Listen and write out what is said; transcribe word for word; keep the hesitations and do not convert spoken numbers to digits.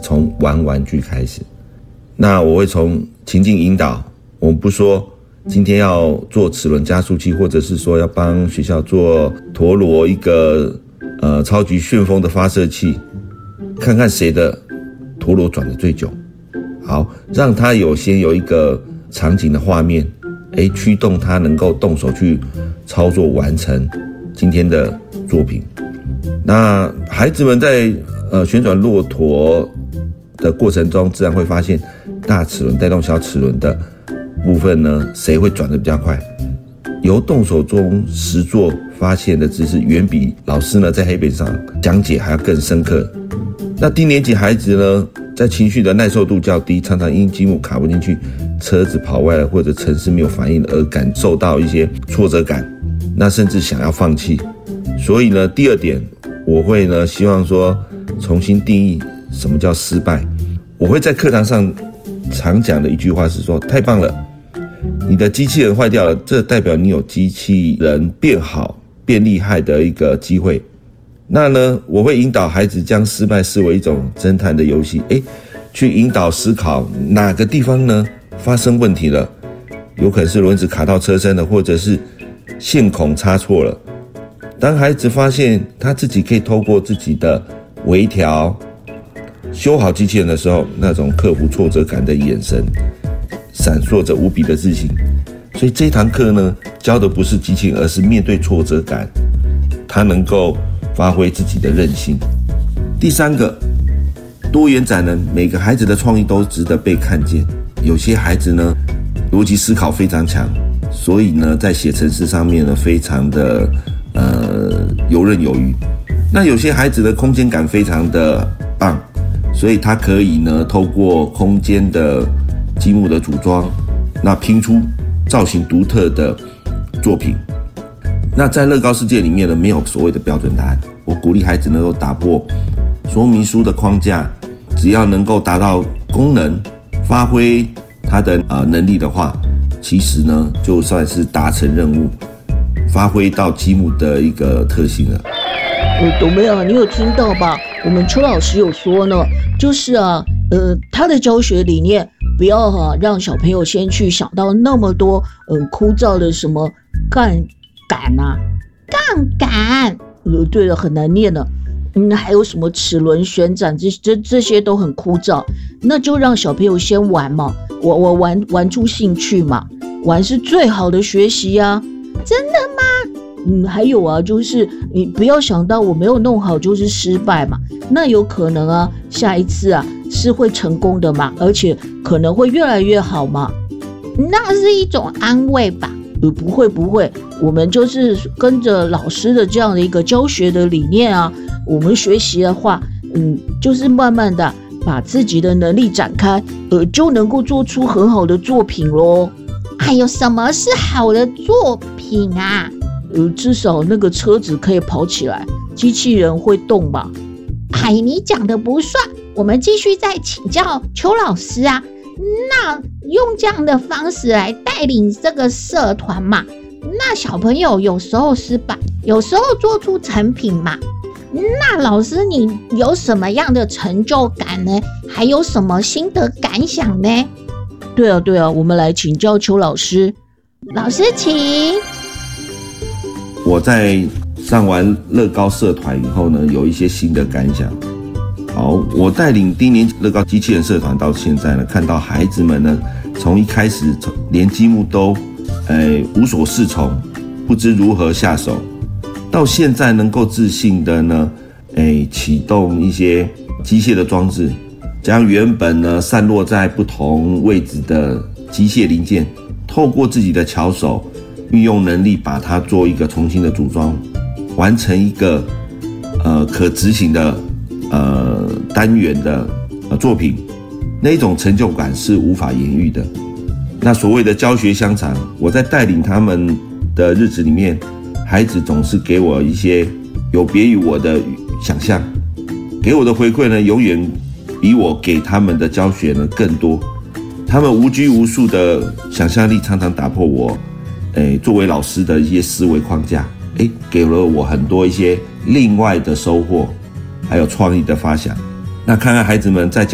从玩玩具开始。那我会从情境引导，我们不说今天要做齿轮加速器，或者是说要帮学校做陀螺一个呃超级旋风的发射器，看看谁的陀螺转得最久。好，让他有先有一个场景的画面，诶，驱动他能够动手去操作完成今天的作品。那孩子们在呃旋转骆驼的过程中，自然会发现大齿轮带动小齿轮的部分呢，谁会转得比较快？由动手中实作发现的知识，远比老师呢在黑板上讲解还要更深刻。那低年级孩子呢，在情绪的耐受度较低，常常因积木卡不进去，车子跑歪了，或者程式没有反应而感受到一些挫折感，那甚至想要放弃。所以呢，第二点，我会呢希望说重新定义什么叫失败。我会在课堂上常讲的一句话是说，太棒了，你的机器人坏掉了，这代表你有机器人变好变厉害的一个机会。那呢，我会引导孩子将失败视为一种侦探的游戏，诶，去引导思考哪个地方呢发生问题了，有可能是轮子卡到车身了，或者是线孔插错了。当孩子发现他自己可以透过自己的微调修好机器人的时候，那种克服挫折感的眼神闪烁着无比的自信。所以这堂课呢，教的不是机器人，而是面对挫折感，他能够发挥自己的韧性。第三个，多元展能，每个孩子的创意都值得被看见。有些孩子呢，逻辑思考非常强，所以呢，在写程式上面呢，非常的呃游刃有余。那有些孩子的空间感非常的棒，所以他可以呢，透过空间的积木的组装，那拼出造型独特的作品。那在乐高世界里面呢，没有所谓的标准答案。我鼓励孩子能够打破说明书的框架，只要能够达到功能，发挥他的呃能力的话，其实呢就算是达成任务，发挥到积木的一个特性了。 呃，董妹啊，你有听到吧？我们邱老师有说呢，就是啊，呃，他的教学理念不要哈、啊、让小朋友先去想到那么多嗯、呃、枯燥的什么杠杆啊， 杠杆， 呃，对了，很难念的。嗯，还有什么齿轮旋转，这这这些都很枯燥，那就让小朋友先玩嘛，我我玩玩出兴趣嘛，玩是最好的学习啊。 真的吗？ 嗯，还有啊，就是你不要想到我没有弄好就是失败嘛，那有可能啊，下一次啊是会成功的嘛，而且可能会越来越好嘛。 那是一种安慰吧？ 呃，不会不会，我们就是跟着老师的这样的一个教学的理念啊，我们学习的话，嗯，就是慢慢的把自己的能力展开，呃，就能够做出很好的作品咯。 还有什么是好的作品啊？ 呃，至少那个车子可以跑起来，机器人会动吧？ 哎，你讲的不算，我们继续再请教邱老师啊。那用这样的方式来带领这个社团嘛，那小朋友有时候失败，有时候做出成品嘛。那老师你有什么样的成就感呢？还有什么心得感想呢？ 对啊对啊，我们来请教邱老师。 老师请。 我在上完乐高社团以后呢，有一些新的感想。好，我带领低年级乐高机器人社团到现在呢，看到孩子们呢，从一开始连积木都，呃，无所适从，不知如何下手，到现在能够自信的呢，诶，启动一些机械的装置，将原本呢散落在不同位置的机械零件，透过自己的巧手，运用能力把它做一个重新的组装，完成一个呃可执行的。呃，单元的、呃、作品，那一种成就感是无法言喻的。那所谓的教学相长，我在带领他们的日子里面，孩子总是给我一些有别于我的想象，给我的回馈呢，永远比我给他们的教学呢更多。他们无拘无束的想象力常常打破我，诶，作为老师的一些思维框架，诶，给了我很多一些另外的收获。还有创意的发想，那看看孩子们在